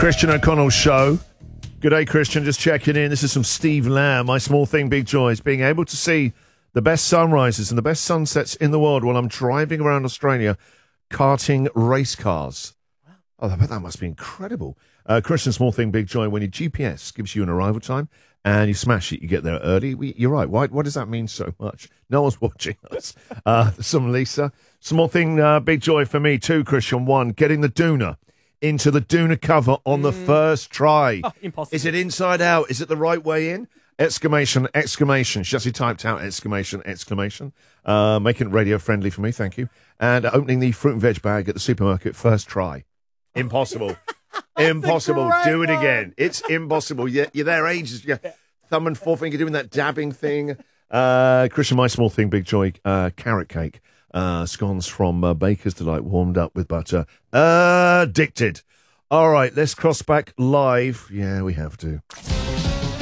Christian O'Connell Show. Good day, Christian. Just checking in. This is from Steve Lamb. My small thing, big joy is being able to see the best sunrises and the best sunsets in the world while I'm driving around Australia karting race cars. Oh, I bet that must be incredible. Christian, small thing, big joy. When your GPS gives you an arrival time and you smash it, you get there early. You're right. Why does that mean so much? No one's watching us. Some Lisa. Small thing, big joy for me too, Christian. One, getting the Doona into the Doona cover on the first try. Oh, impossible. Is it inside out? Is it the right way in? Exclamation, exclamation. She actually typed out exclamation, exclamation. Making it radio friendly for me, thank you. And opening the fruit and veg bag at the supermarket first try. Impossible. Impossible. Do it again. It's impossible. You're there ages. You're thumb and forefinger doing that dabbing thing. Christian, my small thing, big joy. Carrot cake. Scones from Baker's Delight, warmed up with butter. Addicted. All right, let's cross back live. Yeah, we have to.